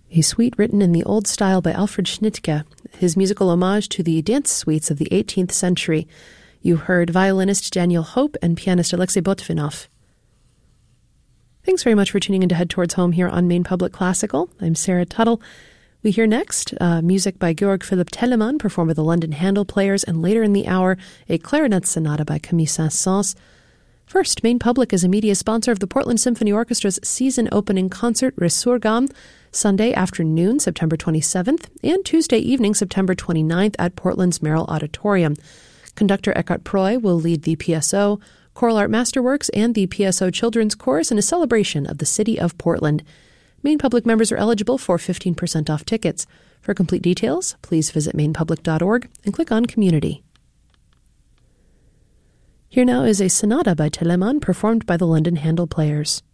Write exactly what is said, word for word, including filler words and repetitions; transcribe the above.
A suite written in the old style by Alfred Schnittke, his musical homage to the dance suites of the eighteenth century. You heard violinist Daniel Hope and pianist Alexei Botvinov. Thanks very much for tuning in to Head Towards Home here on Maine Public Classical. I'm Sarah Tuttle. We hear next uh, music by Georg Philipp Telemann, performed by the London Handel Players, and later in the hour, a clarinet sonata by Camille Saint-Saëns. First, Maine Public is a media sponsor of the Portland Symphony Orchestra's season-opening concert, Resurgam, Sunday afternoon, September twenty-seventh, and Tuesday evening, September twenty-ninth, at Portland's Merrill Auditorium. Conductor Eckhart Proy will lead the P S O, Choral Art Masterworks, and the P S O Children's Chorus in a celebration of the city of Portland. Maine Public members are eligible for fifteen percent off tickets. For complete details, please visit maine public dot org and click on Community. Here now is a sonata by Telemann, performed by the London Handel Players.